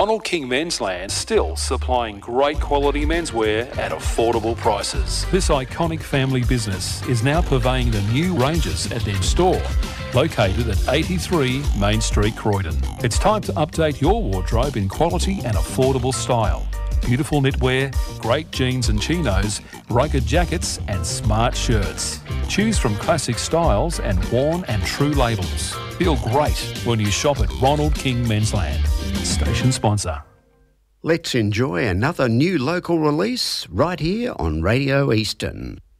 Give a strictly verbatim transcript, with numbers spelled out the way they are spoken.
Ronald King Mensland still supplying great quality menswear at affordable prices. This iconic family business is now purveying the new ranges at their store, located at eighty-three Main Street, Croydon. It's time to update your wardrobe in quality and affordable style. Beautiful knitwear, great jeans and chinos, rugged jackets and smart shirts. Choose from classic styles and worn and true labels. Feel great when you shop at Ronald King Mensland. Station sponsor. Let's enjoy another new local release right here on Radio Eastern.